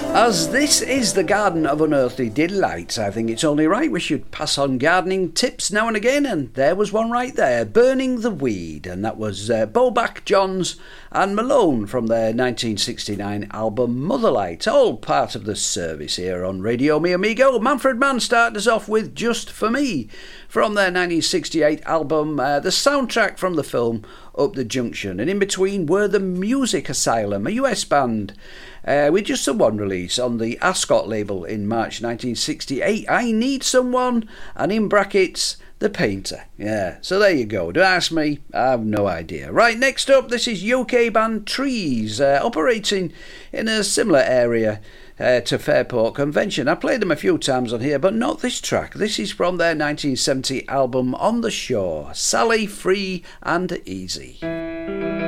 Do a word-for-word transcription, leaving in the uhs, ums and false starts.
As this is the Garden of Unearthly Delights, I think it's only right we should pass on gardening tips now and again, and there was one right there, Burning the Weed, and that was uh, Bowback, Johns and Malone from their nineteen sixty-nine album Motherlight, all part of the service here on Radio Mi Amigo. Manfred Mann started us off with Just For Me from their nineteen sixty-eight album, uh, the soundtrack from the film Up the Junction, and in between were the Music Asylum, a U S band uh, with just the one release on the Ascot label in March nineteen sixty-eight, I Need Someone, and in brackets, The Painter. Yeah, so there you go. Don't ask me, I have no idea. Right, next up, this is U K band Trees, uh, operating in a similar area Uh, to Fairport Convention. I played them a few times on here, but not this track. This is from their nineteen seventy album On the Shore, Sally, Free and Easy.